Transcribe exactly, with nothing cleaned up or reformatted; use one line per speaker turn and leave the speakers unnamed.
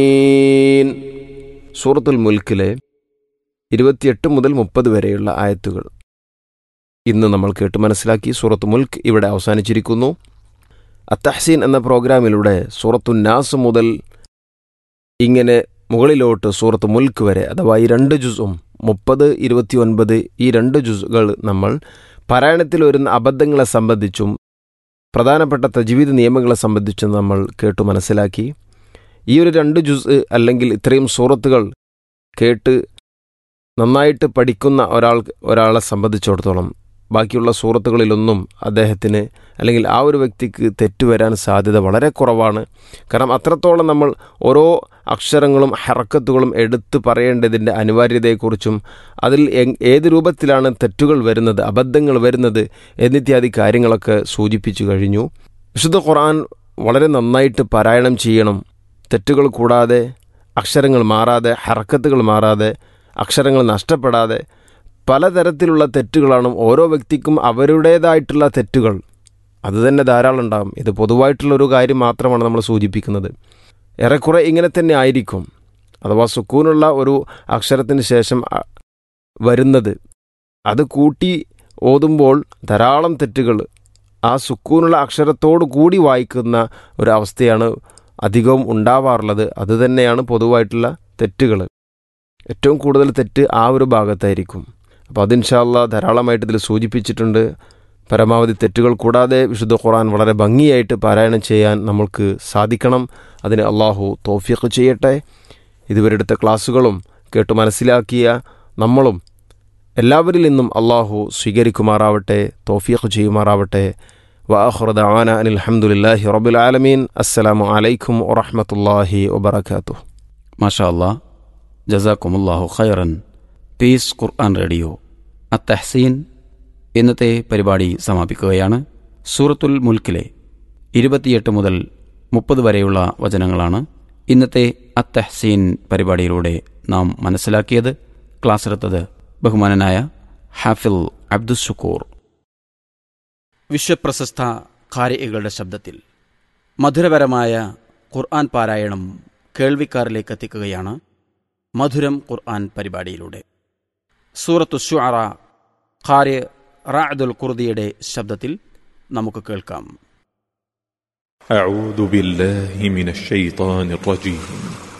സൂറത്തുൽ മുൽക്കിലെ ഇരുപത്തിയെട്ട് മുതൽ മുപ്പത് വരെയുള്ള ആയത്തുകൾ ഇന്ന് നമ്മൾ കേട്ട് മനസ്സിലാക്കി. സൂറത്ത് മുൽക്ക് ഇവിടെ അവസാനിച്ചിരിക്കുന്നു. അത്തഹ്സീൻ എന്ന പ്രോഗ്രാമിലൂടെ സൂറത്തു നാസ് മുതൽ ഇങ്ങനെ മുകളിലോട്ട് സൂറത്ത് മുൽക്ക് വരെ, അഥവാ ഈ രണ്ട് ജുസും മുപ്പത് ഇരുപത്തി ഒൻപത് ഈ രണ്ട് ജുസുകൾ നമ്മൾ പാരായണത്തിൽ വരുന്ന അബദ്ധങ്ങളെ സംബന്ധിച്ചും പ്രധാനപ്പെട്ട തജ്വീദ് നിയമങ്ങളെ സംബന്ധിച്ചും നമ്മൾ കേട്ടു മനസ്സിലാക്കി. ഈ ഒരു രണ്ട് ജുസ് അല്ലെങ്കിൽ ഇത്രയും സൂറത്തുകൾ കേട്ട് നന്നായിട്ട് പഠിക്കുന്ന ഒരാൾ ഒരാളെ സംബന്ധിച്ചിടത്തോളം ബാക്കിയുള്ള സൂറത്തുകളിലൊന്നും അദ്ദേഹത്തിന് അല്ലെങ്കിൽ ആ ഒരു വ്യക്തിക്ക് തെറ്റുവരാൻ സാധ്യത വളരെ കുറവാണ്. കാരണം അത്രത്തോളം നമ്മൾ ഓരോ അക്ഷരങ്ങളും ഹറക്കത്തുകളും എടുത്തു പറയേണ്ടതിൻ്റെ അനിവാര്യതയെക്കുറിച്ചും അതിൽ ഏത് രൂപത്തിലാണ് തെറ്റുകൾ വരുന്നത്, അബദ്ധങ്ങൾ വരുന്നത് എന്നിത്യാദി കാര്യങ്ങളൊക്കെ സൂചിപ്പിച്ചു കഴിഞ്ഞു. വിശുദ്ധ ഖുർആൻ വളരെ നന്നായിട്ട് പാരായണം ചെയ്യണം. തെറ്റുകൾ കൂടാതെ, അക്ഷരങ്ങൾ മാറാതെ, ഹറക്കത്തുകൾ മാറാതെ, അക്ഷരങ്ങൾ നഷ്ടപ്പെടാതെ. പലതരത്തിലുള്ള തെറ്റുകളാണ് ഓരോ വ്യക്തിക്കും അവരുടേതായിട്ടുള്ള തെറ്റുകൾ അത് തന്നെ ധാരാളം ഉണ്ടാകും. ഇത് പൊതുവായിട്ടുള്ളൊരു കാര്യം മാത്രമാണ് നമ്മൾ സൂചിപ്പിക്കുന്നത്. ഏറെക്കുറെ ഇങ്ങനെ തന്നെ ആയിരിക്കും. അഥവാ സുക്കൂനുള്ള ഒരു അക്ഷരത്തിന് ശേഷം വരുന്നത് അത് കൂട്ടി ഓതുമ്പോൾ ധാരാളം തെറ്റുകൾ ആ സുക്കൂനുള്ള അക്ഷരത്തോടു കൂടി വായിക്കുന്ന ഒരവസ്ഥയാണ് അധികവും ഉണ്ടാവാറുള്ളത്. അത് തന്നെയാണ് പൊതുവായിട്ടുള്ള തെറ്റുകൾ. ഏറ്റവും കൂടുതൽ തെറ്റ് ആ ഒരു ഭാഗത്തായിരിക്കും. അപ്പോൾ അത് ഇൻഷാ അല്ലാഹ് ധാരാളമായിട്ട് ഇതിൽ സൂചിപ്പിച്ചിട്ടുണ്ട്. പരമാവധി തെറ്റുകൾ കൂടാതെ വിശുദ്ധ ഖുർആൻ വളരെ ഭംഗിയായിട്ട് പാരായണം ചെയ്യാൻ നമ്മൾക്ക് സാധിക്കണം. അതിന് അള്ളാഹു തൗഫീഖ് ചെയ്യട്ടെ. ഇതുവരെടുത്ത ക്ലാസ്സുകളും കേട്ട് മനസ്സിലാക്കിയ നമ്മളും എല്ലാവരിൽ നിന്നും അള്ളാഹു സ്വീകരിക്കുമാറാവട്ടെ, തൗഫീഖ് ചെയ്യുമാറാവട്ടെ. വആഖിറു ദഅവാനാ അനിൽ ഹംദുലില്ലാഹി റബ്ബിൽ ആലമീൻ. അസ്സലാമു അലൈക്കും വറഹ്മത്തുള്ളാഹി വബറകാതുഹു.
മാഷാ അല്ലാഹ്, ജസാക്കുമുല്ലാഹു ഖൈറൻ. പീസ് ഖുർആൻ റേഡിയോ അത്തഹ്സീൻ ഇന്നത്തെ പരിപാടി സമാപിക്കുകയാണ്. സൂറത്തുൽ മുൽക്കിലെ ഇരുപത്തിയെട്ട് മുതൽ മുപ്പത് വരെയുള്ള വചനങ്ങളാണ് ഇന്നത്തെ അത്തഹ്സീൻ പരിപാടിയിലൂടെ നാം മനസ്സിലാക്കിയത്. ക്ലാസ് എടുത്തത് ബഹുമാനനായ ഹാഫിൽ അബ്ദുശുക്കൂർ. വിശ്വപ്രശസ്ത ഖാരികളുടെ ശബ്ദത്തിൽ മധുരപരമായ ഖുർആൻ പാരായണം കേൾവിക്കാരിലേക്ക് എത്തിക്കുകയാണ് മധുരം ഖുർആൻ പരിപാടിയിലൂടെ. സൂറത്തു ശുഅറ ഖാരി റഅദുൽ ഖുർദിയുടെ ശബ്ദത്തിൽ നമുക്ക് കേൾക്കാം.
അഊദു ബില്ലാഹി മിനശ് ശൈത്വാനിർ റജീം.